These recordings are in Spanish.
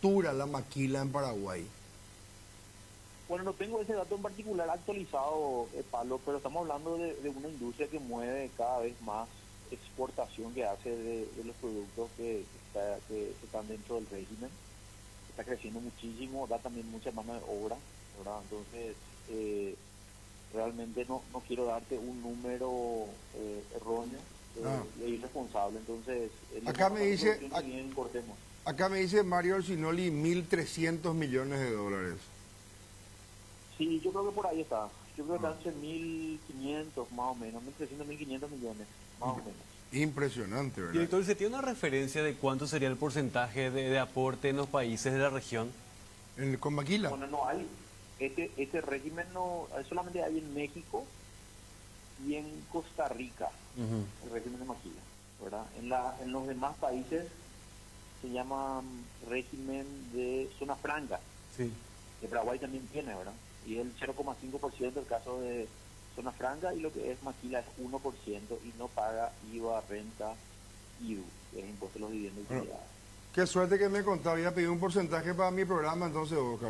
factura la maquila en Paraguay? Bueno, no tengo ese dato en particular actualizado, Pablo, pero estamos hablando de una industria que mueve cada vez más exportación que hace de los productos que están dentro del régimen. Está creciendo muchísimo, da también mucha mano de obra, ¿verdad? Entonces, realmente no quiero darte un número erróneo e irresponsable. Entonces, Acá me dice, bien, cortemos. acá me dice Mario Orsinoli 1.300 millones de dólares. Sí, yo creo que por ahí está. Yo creo que está entre 1.500 más o menos, 1.300, 1.500 millones, más o menos. Impresionante, ¿verdad? Director, ¿se tiene una referencia de cuánto sería el porcentaje de aporte en los países de la región? Con maquila. Bueno, no hay. Este régimen no solamente hay en México y en Costa Rica, el régimen de maquila, ¿verdad? En los demás países se llama régimen de zona franca. Sí. Que Paraguay también tiene, ¿verdad? Y el 0,5% el caso de zona franca, y lo que es maquila es 1% y no paga IVA, renta, IVU, que es impuesto a los dividendos y utilidades. Qué suerte que me contaba, había pedido un porcentaje para mi programa, entonces, Oscar.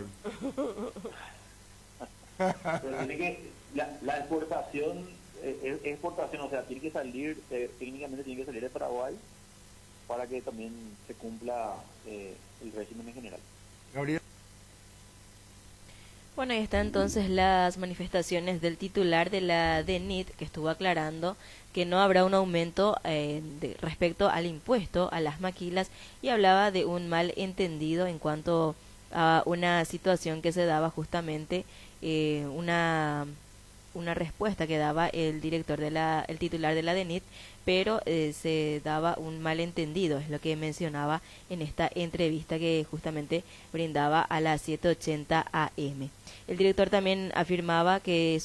Pero tiene que, la exportación, exportación, o sea, tiene que salir, técnicamente tiene que salir de Paraguay para que también se cumpla el régimen en general. Gabriel. Bueno, ahí están entonces las manifestaciones del titular de la DENIT, que estuvo aclarando que no habrá un aumento respecto al impuesto a las maquilas, y hablaba de un mal entendido en cuanto a una situación que se daba justamente, una respuesta que daba el director el titular de la DENIT, pero se daba un malentendido, es lo que mencionaba en esta entrevista que justamente brindaba a las 7:80 AM. El director también afirmaba que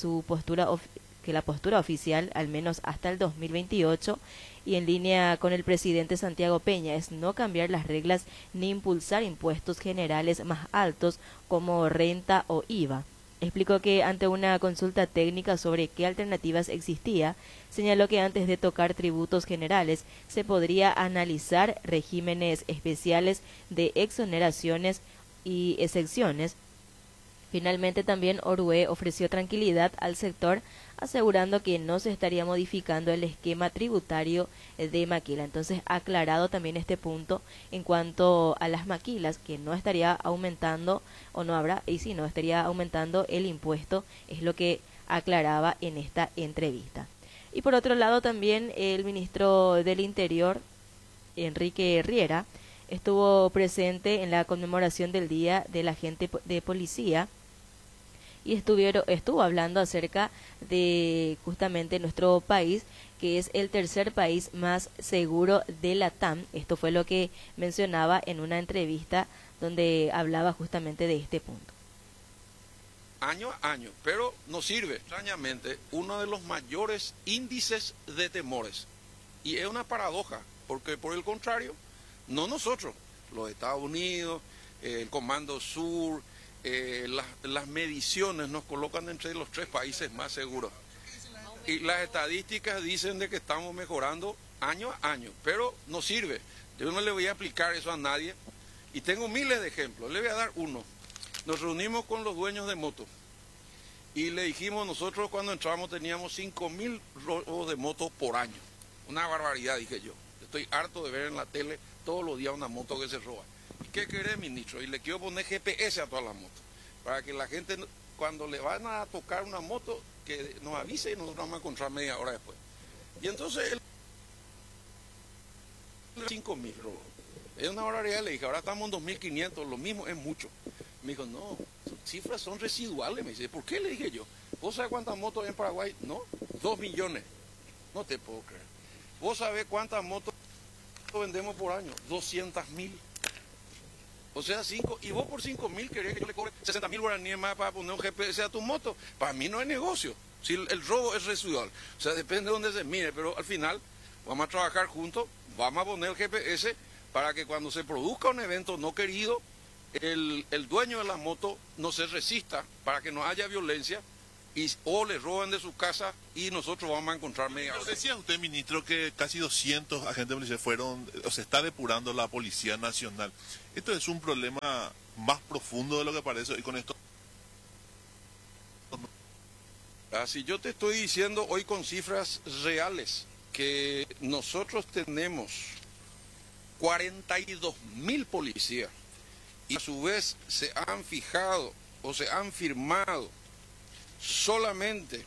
la postura oficial, al menos hasta el 2028, y en línea con el presidente Santiago Peña, es no cambiar las reglas ni impulsar impuestos generales más altos como renta o IVA. Explicó que ante una consulta técnica sobre qué alternativas existía, señaló que antes de tocar tributos generales se podría analizar regímenes especiales de exoneraciones y exenciones. Finalmente también Orue ofreció tranquilidad al sector, asegurando que no se estaría modificando el esquema tributario de maquila. Entonces, aclarado también este punto en cuanto a las maquilas, que no estaría aumentando, o no habrá, y sí, no estaría aumentando el impuesto, es lo que aclaraba en esta entrevista. Y por otro lado también el ministro del Interior, Enrique Riera, estuvo presente en la conmemoración del Día del Agente de Policía, y estuvo hablando acerca de justamente nuestro país, que es el tercer país más seguro de la TAM. Esto fue lo que mencionaba en una entrevista donde hablaba justamente de este punto. Año a año, pero nos sirve, extrañamente, uno de los mayores índices de temores. Y es una paradoja, porque por el contrario, no nosotros, los Estados Unidos, el Comando Sur, las mediciones nos colocan entre los 3 países más seguros. Y las estadísticas dicen de que estamos mejorando año a año, pero no sirve. Yo no le voy a aplicar eso a nadie. Y tengo miles de ejemplos, le voy a dar uno. Nos reunimos con los dueños de motos y le dijimos, nosotros cuando entramos teníamos 5.000 robos de moto por año. Una barbaridad, dije yo. Estoy harto de ver en la tele todos los días una moto que se roba. ¿Y qué querés, ministro? Y le quiero poner GPS a todas las motos, para que la gente, cuando le van a tocar una moto, que nos avise y nosotros vamos a encontrar media hora después. Y entonces, 5.000 robos. Es una barbaridad, le dije, ahora estamos en 2.500, lo mismo es mucho. Me dijo, no, cifras son residuales. Me dice, ¿por qué? Le dije yo. ¿Vos sabés cuántas motos hay en Paraguay? No, 2 millones. No te puedo creer. ¿Vos sabés cuántas motos vendemos por año? 200.000. O sea, 5, y vos por 5.000 querés que yo le cobre 60.000 guaraníes más para poner un GPS a tu moto. Para mí no es negocio. Si el robo es residual. O sea, depende de dónde se mire, pero al final vamos a trabajar juntos, vamos a poner el GPS para que cuando se produzca un evento no querido, el dueño de la moto no se resista, para que no haya violencia o le roban de su casa y nosotros vamos a encontrar media hora. Decía usted, ministro, que casi 200 agentes de policía fueron, o se está depurando la Policía Nacional. Esto es un problema más profundo de lo que parece, y con esto... Así yo te estoy diciendo hoy con cifras reales que nosotros tenemos 42.000 policías y a su vez se han fijado o se han firmado solamente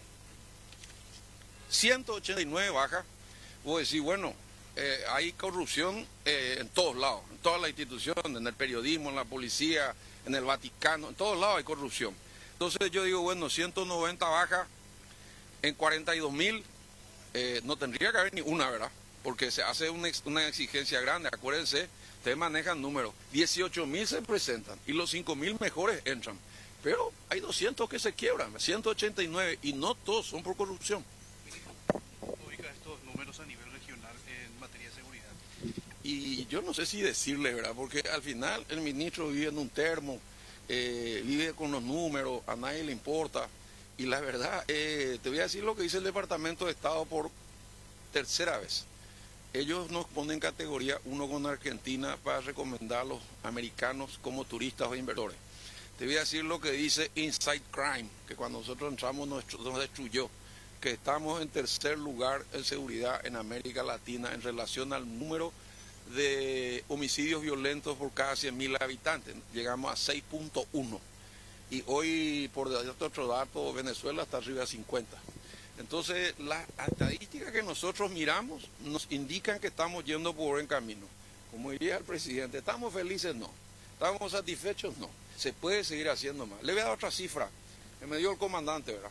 189 bajas. Vos decís, bueno, hay corrupción en todos lados, en todas las instituciones, en el periodismo, en la policía, en el Vaticano, en todos lados hay corrupción. Entonces yo digo, bueno, 190 bajas en 42.000, no tendría que haber ni una, ¿verdad? Porque se hace una exigencia grande. Acuérdense, ustedes manejan números, 18.000 se presentan y los 5.000 mejores entran. Pero hay 200 que se quiebran, 189, y no todos son por corrupción. ¿Cómo ubica estos números a nivel regional en materia de seguridad? Y yo no sé si decirle, ¿verdad? Porque al final el ministro vive en un termo, vive con los números, a nadie le importa. Y la verdad, te voy a decir lo que dice el Departamento de Estado por tercera vez. Ellos nos ponen categoría 1 con Argentina para recomendar a los americanos como turistas o inversores. Te voy a decir lo que dice Inside Crime, que cuando nosotros entramos nos destruyó, que estamos en tercer lugar en seguridad en América Latina en relación al número de homicidios violentos por cada 100.000 habitantes. Llegamos a 6.1. Y hoy, por otro dato, Venezuela está arriba de 50. Entonces, las estadísticas que nosotros miramos nos indican que estamos yendo por buen camino. Como diría el presidente, ¿estamos felices? No. ¿Estamos satisfechos? No. Se puede seguir haciendo más. Le voy a dar otra cifra que me dio el comandante, ¿verdad?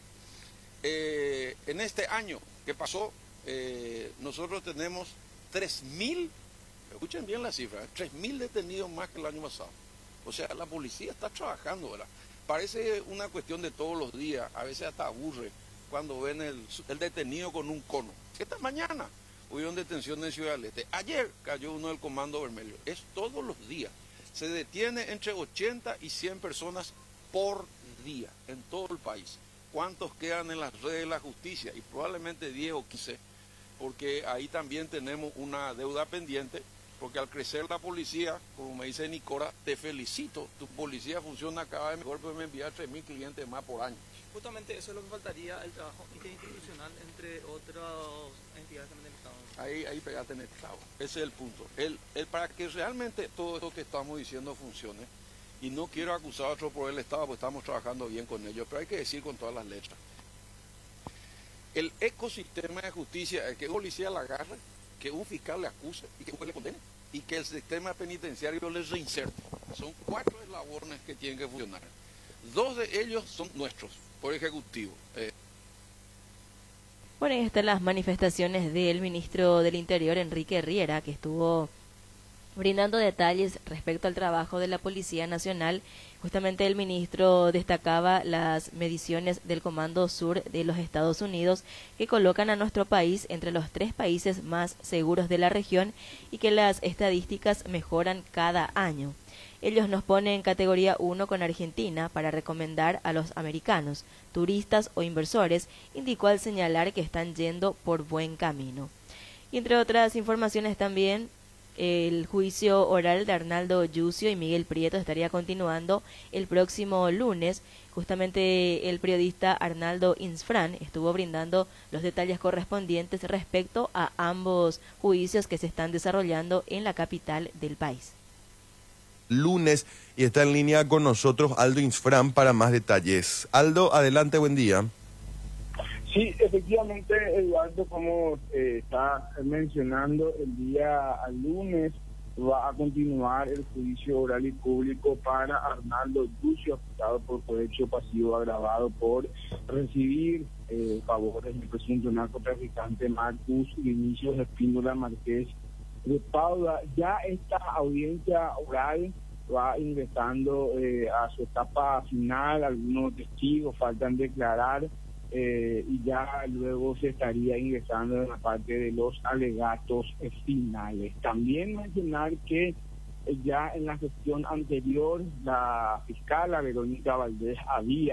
En este año que pasó, nosotros tenemos 3.000, escuchen bien la cifra, 3.000 detenidos más que el año pasado. O sea, la policía está trabajando, ¿verdad? Parece una cuestión de todos los días, a veces hasta aburre cuando ven el detenido con un cono. Esta mañana hubieron detenciones en Ciudad del Este. Ayer cayó uno del Comando Vermelho. Es todos los días. Se detiene entre 80 y 100 personas por día en todo el país. ¿Cuántos quedan en las redes de la justicia? Y probablemente 10 o 15, porque ahí también tenemos una deuda pendiente. Porque al crecer la policía, como me dice Nicora, te felicito, tu policía funciona cada vez mejor, pues me envía 3.000 clientes más por año. Justamente eso es lo que faltaría, el trabajo interinstitucional entre otras entidades también del Estado. Ahí pegate en el clavo, ese es el punto. Para que realmente todo esto que estamos diciendo funcione, y no quiero acusar a otro por el Estado, porque estamos trabajando bien con ellos, pero hay que decir con todas las letras. El ecosistema de justicia es que un policía la agarre, que un fiscal le acuse y que un juez le condene, y que el sistema penitenciario les reinserte. Son 4 eslabones que tienen que funcionar. 2 de ellos son nuestros, por Ejecutivo. Bueno, ahí están las manifestaciones del ministro del Interior, Enrique Riera, que estuvo brindando detalles respecto al trabajo de la Policía Nacional. Justamente el ministro destacaba las mediciones del Comando Sur de los Estados Unidos que colocan a nuestro país entre los 3 países más seguros de la región y que las estadísticas mejoran cada año. Ellos nos ponen en categoría 1 con Argentina para recomendar a los americanos, turistas o inversores, indicó al señalar que están yendo por buen camino. Y entre otras informaciones también, el juicio oral de Arnaldo Yucio y Miguel Prieto estaría continuando el próximo lunes. Justamente el periodista Arnaldo Insfrán estuvo brindando los detalles correspondientes respecto a ambos juicios que se están desarrollando en la capital del país. Lunes, y está en línea con nosotros Aldo Insfrán para más detalles. Aldo, adelante, buen día. Sí, efectivamente, Eduardo, como está mencionando, el día lunes va a continuar el juicio oral y público para Arnaldo Yucio, acusado por cohecho pasivo agravado por recibir favores del presunto narcotraficante Marcus Vinicius Espíndola Márquez de Paula. Ya esta audiencia oral va ingresando a su etapa final, algunos testigos faltan declarar, y ya luego se estaría ingresando en la parte de los alegatos finales. También mencionar que ya en la sesión anterior la fiscala Verónica Valdés había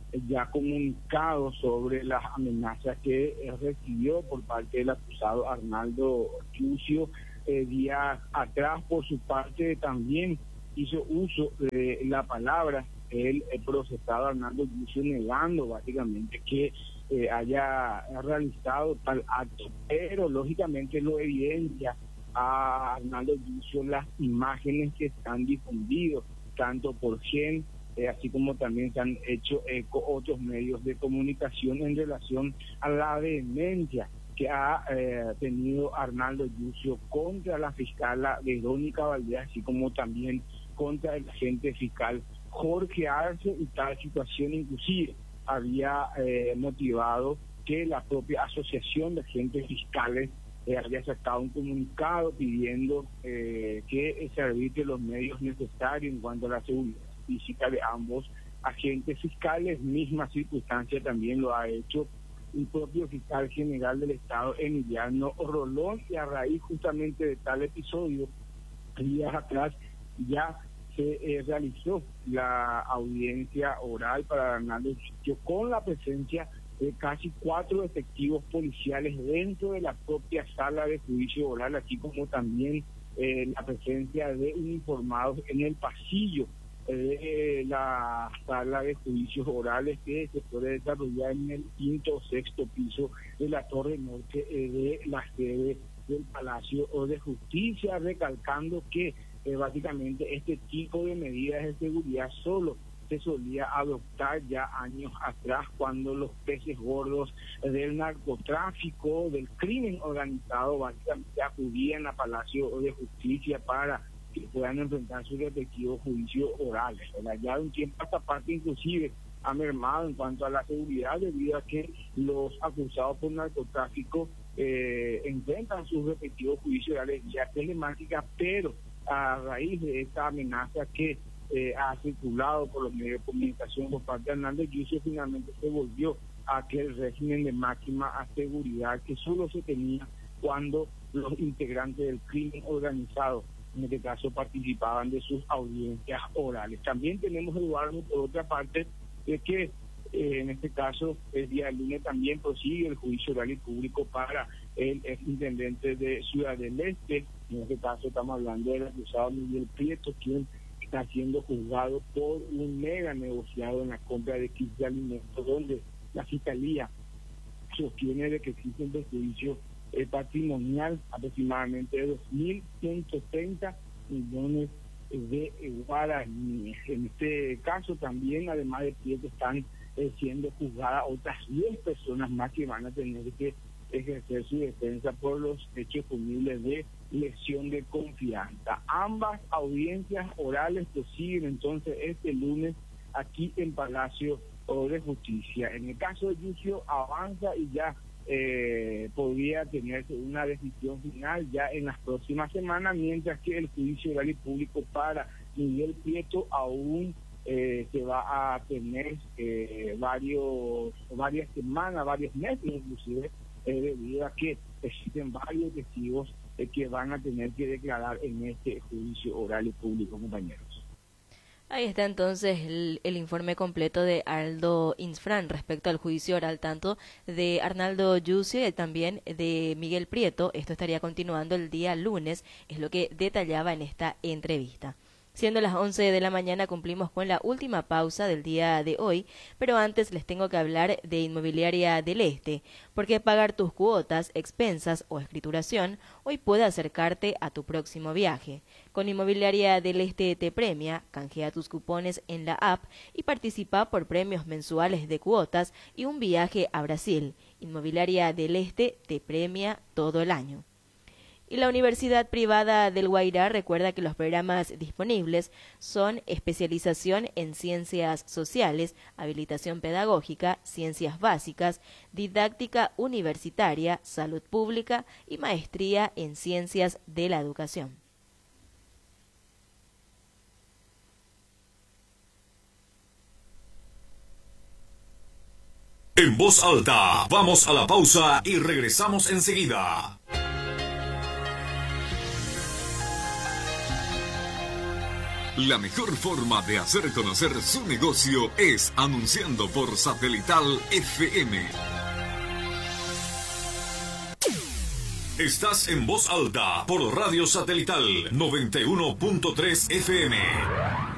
ya comunicado sobre las amenazas que recibió por parte del acusado Arnaldo Yucio días atrás. Por su parte también hizo uso de la palabra el procesado Arnaldo Yucio, negando básicamente que haya realizado tal acto, pero lógicamente lo evidencia a Arnaldo Yucio las imágenes que están difundidas tanto por GEN, así como también se han hecho eco otros medios de comunicación en relación a la vehemencia que ha tenido Arnaldo Yucio contra la fiscala Verónica Valdés, así como también contra el agente fiscal Jorge Arce, y tal situación inclusive había motivado que la propia Asociación de Agentes Fiscales había sacado un comunicado pidiendo que se arbitren los medios necesarios en cuanto a la seguridad física de ambos agentes fiscales. Misma circunstancia también lo ha hecho el propio fiscal general del Estado, Emiliano Rolón, y a raíz justamente de tal episodio, días atrás ya se realizó la audiencia oral para Arnaldo Yucio con la presencia de casi 4 efectivos policiales dentro de la propia sala de juicio oral, así como también la presencia de uniformados en el pasillo de la sala de juicios orales que se puede desarrollar en el 5º o 6º piso de la torre norte de la sede del Palacio de Justicia, recalcando que básicamente este tipo de medidas de seguridad solo se solía adoptar ya años atrás, cuando los peces gordos del narcotráfico, del crimen organizado, básicamente acudían a Palacio de Justicia para que puedan enfrentar sus respectivos juicios orales, ¿verdad? Ya de un tiempo a esta parte inclusive ha mermado en cuanto a la seguridad, debido a que los acusados por narcotráfico enfrentan sus respectivos juicios orales vía telemática, pero a raíz de esta amenaza que ha circulado por los medios de comunicación por parte de Arnaldo Yucio, finalmente se volvió a aquel régimen de máxima seguridad que solo se tenía cuando los integrantes del crimen organizado, en este caso, participaban de sus audiencias orales. También tenemos, Eduardo, por otra parte, de que en este caso el día del lunes también prosigue el juicio oral y público para el exintendente de Ciudad del Este. En este caso estamos hablando del acusado Miguel Prieto, quien está siendo juzgado por un mega negociado en la compra de kits de alimentos, donde la Fiscalía sostiene de que existe un perjuicio patrimonial aproximadamente de 2.130 millones de guaraníes. En este caso también, además de Prieto, están siendo juzgadas otras 10 personas más que van a tener que ejercer su defensa por los hechos punibles de lesión de confianza. Ambas audiencias orales prosiguen entonces este lunes aquí en Palacio de Justicia. En el caso de Yucio avanza y ya podría tenerse una decisión final ya en las próximas semanas, mientras que el juicio oral y público para Miguel Prieto aún se va a tener varias semanas, varios meses inclusive, debido a que existen varios testigos que van a tener que declarar en este juicio oral y público, compañeros. Ahí está entonces el informe completo de Aldo Insfran respecto al juicio oral tanto de Arnaldo Yucio y también de Miguel Prieto. Esto estaría continuando el día lunes, es lo que detallaba en esta entrevista. Siendo las 11 de la mañana, cumplimos con la última pausa del día de hoy, pero antes les tengo que hablar de Inmobiliaria del Este, porque pagar tus cuotas, expensas o escrituración hoy puede acercarte a tu próximo viaje. Con Inmobiliaria del Este te premia, canjea tus cupones en la app y participa por premios mensuales de cuotas y un viaje a Brasil. Inmobiliaria del Este te premia todo el año. Y la Universidad Privada del Guairá recuerda que los programas disponibles son especialización en ciencias sociales, habilitación pedagógica, ciencias básicas, didáctica universitaria, salud pública y maestría en ciencias de la educación. En voz alta, vamos a la pausa y regresamos enseguida. La mejor forma de hacer conocer su negocio es anunciando por Satelital FM. Estás en voz alta por Radio Satelital 91.3 FM.